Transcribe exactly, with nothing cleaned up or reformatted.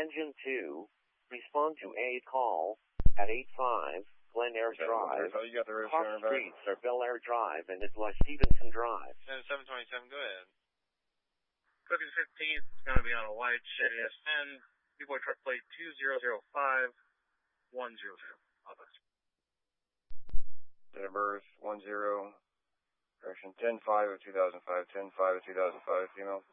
Engine two, respond to a call at eight five Glen Ayre Okay, Drive. so you got the Cross register streets are Bel Air Drive and Edward Stevenson Drive. seven twenty-seven, go ahead. Cooking fifteenth, it's going to be on a white Chevy S ten, B-Boy truck plate two zero zero five one zero zero. Date of birth, one zero, correction, ten five of two thousand five, ten five of two thousand five, female.